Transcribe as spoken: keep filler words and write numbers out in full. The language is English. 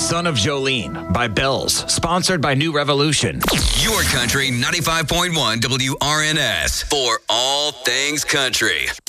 Son of Jolene by Bells, sponsored by New Revolution. Your Country ninety-five point one W R N S for all things country.